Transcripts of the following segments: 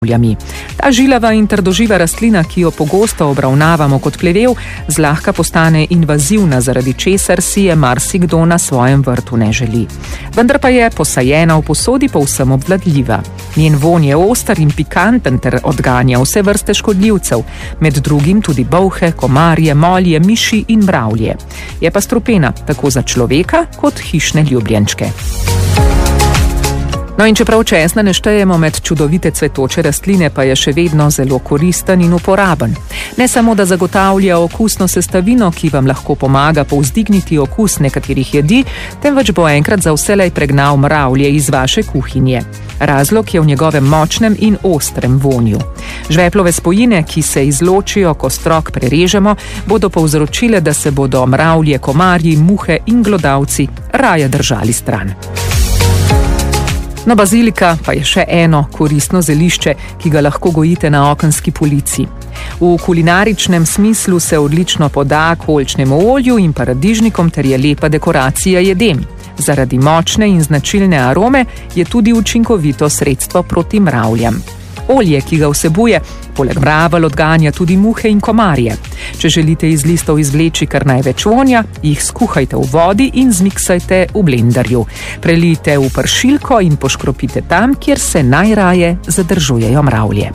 Ta žilava in trdoživa rastlina, ki jo pogosto obravnavamo kot plevel, zlahka postane invazivna, zaradi česar si je marsikdo na svojem vrtu ne želi. Vendar pa je posajena v posodi povsem obvladljiva. Njen vonj je oster in pikanten ter odganja vse vrste škodljivcev, med drugim tudi bolhe, komarje, molje, miši in mravlje. Je pa strupena tako za človeka kot hišne ljubljenčke. No, in čeprav česna ne štejemo med čudovite cvetoče rastline, pa je še vedno zelo koristen in uporaben. Ne samo, da zagotavlja okusno sestavino, ki vam lahko pomaga povzdigniti okus nekaterih jedi, temveč bo enkrat za vselej pregnal mravlje iz vaše kuhinje. Razlog je v njegovem močnem in ostrem vonju. Žveplove spojine, ki se izločijo, ko strok prerežemo, bodo povzročile, da se bodo mravlje, komarji, muhe in glodavci raje držali stran. No, bazilika pa je še eno koristno zelišče, ki ga lahko gojite na okenski polici. V kulinaričnem smislu se odlično poda k oljčnemu olju in paradižnikom ter je lepa dekoracija jedem. Zaradi močne in značilne arome je tudi učinkovito sredstvo proti mravljam. Olje, ki ga vsebuje, poleg mravelj odganja tudi muhe in komarje. Če želite iz listov izvleči kar največ vonja, jih skuhajte v vodi in zmiksajte v blenderju. Prelijte v pršilko in poškropite tam, kjer se najraje zadržujejo mravlje.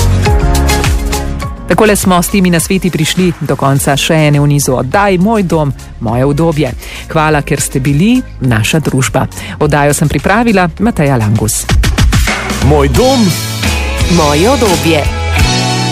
Takole smo s temi nasveti prišli do konca še ene v nizu oddaj Moj dom, moje udobje. Hvala, ker ste bili naša družba. Oddajo sem pripravila Mateja Langus. Moj dom, moje udobje.